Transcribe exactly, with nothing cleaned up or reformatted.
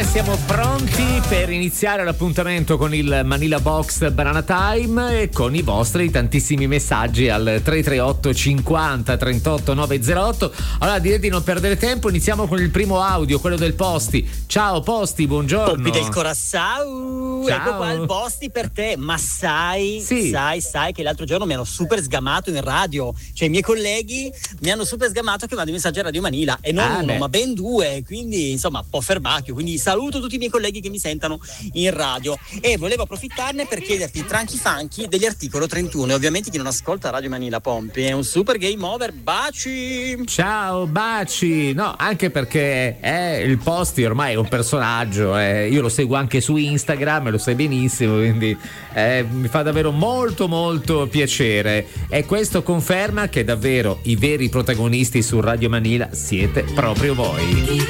e siamo pronti per iniziare l'appuntamento con il Manila Box Banana Time e con i vostri tantissimi messaggi al tre tre otto cinquanta trentotto novecentotto. Allora, direi di non perdere tempo, iniziamo con il primo audio, quello del Posti. Ciao Posti, buongiorno. Poppi del Corazzao, ecco qua il Posti per te. Ma sai, sì. sai, sai che l'altro giorno mi hanno super sgamato in radio, cioè i miei colleghi mi hanno super sgamato che mando i messaggi a Radio Manila e non ah, uno beh. ma ben due, quindi insomma un po' ferbacchio, quindi saluto tutti i miei colleghi che mi sentono in radio e volevo approfittarne per chiederti tranchi funky degli articolo trentuno e ovviamente chi non ascolta Radio Manila Pompi è un super game over, baci. Ciao, baci. No, anche perché eh, il Posti ormai è un personaggio, eh, io lo seguo anche su Instagram, lo sai benissimo, quindi eh, mi fa davvero molto molto piacere e questo conferma che davvero i veri protagonisti su Radio Manila siete proprio voi.